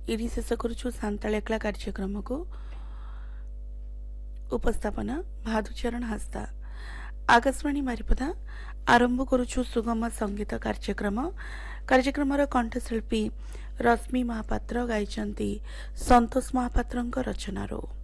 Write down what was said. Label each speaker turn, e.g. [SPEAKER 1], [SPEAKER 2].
[SPEAKER 1] ED शेष करुछु सांताल एकला कार्यक्रम को उपस्थापना भादुचरण हस्ता। आकाशवाणी बारिपदा आरंभ करुछु सुगम संगीत कार्यक्रम कंठशिल्पी रश्मि महापात्र गायिचंती संतोष महापात्र रचनारो।